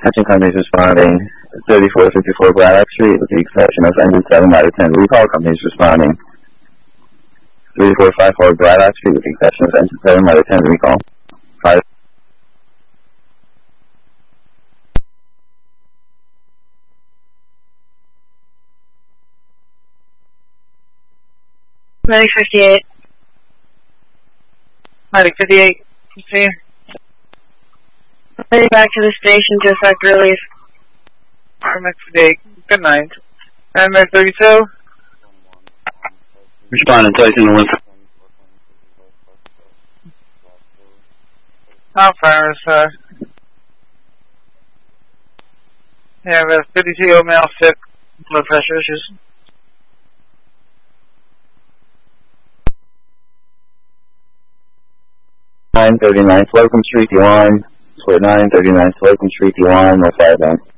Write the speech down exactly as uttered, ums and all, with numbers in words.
Hatching companies responding. thirty-four fifty-four Braddock Street with the exception of engine seven out of ten recall. Companies responding. thirty-four fifty-four Braddock Street with the exception of engine seven out of ten recall. Five. Medic fifty-eight. Medic fifty-eight, continue. Heading back to the station to effect relief. Medic fifty-eight, good night. And Medic thirty-two? Responding, placing the link. Alpha, sir. Yeah, we have fifty-two male sick, blood pressure issues. nine thirty-nine Slocum Street, D one. Split nine thirty-nine Slocum Street, D one, no five nine.